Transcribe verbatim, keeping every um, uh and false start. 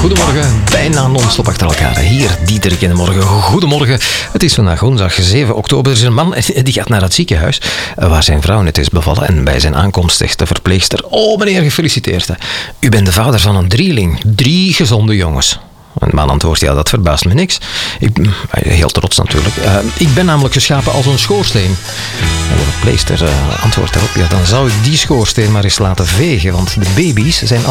Goedemorgen, bijna non-stop achter elkaar. Hier, Diederik in de morgen. Goedemorgen. Het is vandaag woensdag zeven oktober. Er is een man die gaat naar het ziekenhuis waar zijn vrouw net is bevallen. En bij zijn aankomst zegt de verpleegster: oh meneer, gefeliciteerd. U bent de vader van een drieling. Drie gezonde jongens. En de man antwoordt: ja, dat verbaast me niks. Ik, heel trots natuurlijk. Uh, ik ben namelijk geschapen als een schoorsteen. En de verpleegster uh, antwoordt daarop: ja, dan zou ik die schoorsteen maar eens laten vegen, want de baby's zijn